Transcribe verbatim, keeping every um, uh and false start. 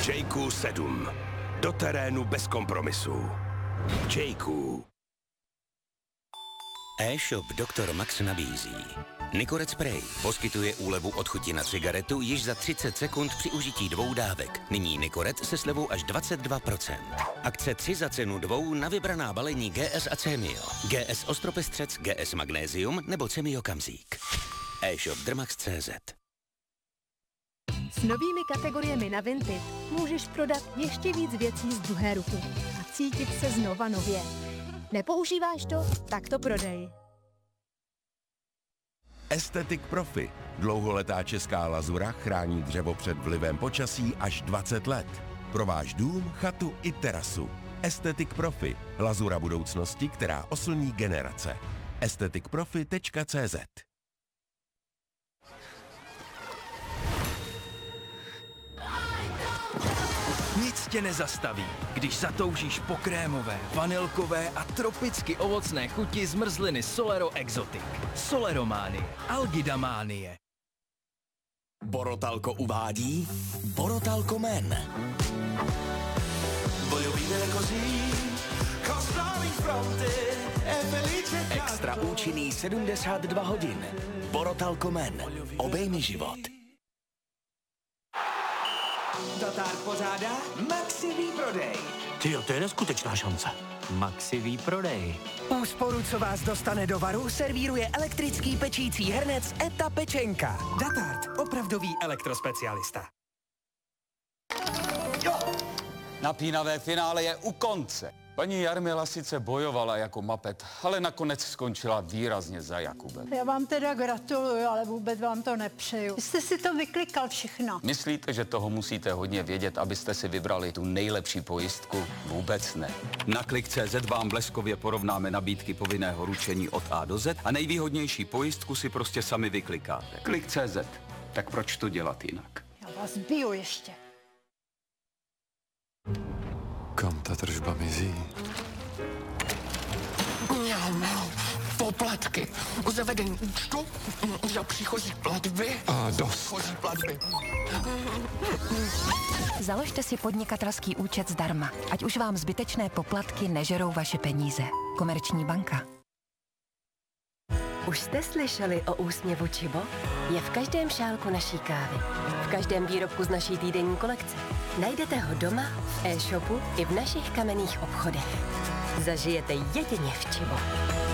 Jayku sedm. Do terénu bez kompromisů. Jayku. E-shop doktor Max nabízí. Nicorette Spray poskytuje úlevu od chuti na cigaretu již za třicet sekund při užití dvou dávek. Nyní Nicorette se slevou až dvacet dva procent. Akce tři za cenu dvou na vybraná balení G S a Cemio. G S ostropestřec, G S Magnézium nebo Cemio Kamzík. E-shop Drmax tečka cé zet. S novými kategoriemi na Vinted můžeš prodat ještě víc věcí z druhé ruky a cítit se znova nově. Nepoužíváš to? Tak to prodej. Aesthetic Profi. Dlouholetá česká lazura chrání dřevo před vlivem počasí až dvacet let. Pro váš dům, chatu i terasu. Aesthetic Profi. Lazura budoucnosti, která oslní generace. aesthetic profi tečka cé zet. Nic tě nezastaví, když zatoužíš po krémové, vanilkové a tropicky ovocné chuti zmrzliny Solero Exotic. Solerománie, Algidamánie. Borotalko uvádí Borotalko Men. Extra účinný sedmdesát dva hodin. Borotalko Men. Obejmi život. Dotár pořádá Maxi výprodej. Tyjo, to je neskutečná šance. Maxi výprodej. Úsporu, co vás dostane do varu, servíruje elektrický pečící hrnec Eta Pečenka. Datard, opravdový elektrospecialista. Napínavé finále je u konce. Paní Jarmila sice bojovala jako mapet, ale nakonec skončila výrazně za Jakubem. Já vám teda gratuluju, ale vůbec vám to nepřeju. Vy jste si to vyklikal všechno. Myslíte, že toho musíte hodně vědět, abyste si vybrali tu nejlepší pojistku? Vůbec ne. Na klik tečka cé zet vám bleskově porovnáme nabídky povinného ručení od A do Z a nejvýhodnější pojistku si prostě sami vyklikáte. Klik tečka cé zet. Tak proč to dělat jinak? Já vás biju ještě. Kam ta tržba mizí? Poplatky. Zavedení účtu za příchozí platby. A dost. Platby. Založte si podnikatelský účet zdarma, ať už vám zbytečné poplatky nežerou vaše peníze. Komerční banka. Už jste slyšeli o úsměvu Čibo? Je v každém šálku naší kávy, v každém výrobku z naší týdenní kolekce. Najdete ho doma, v e-shopu i v našich kamenných obchodech. Zažijete jedině v Čibo.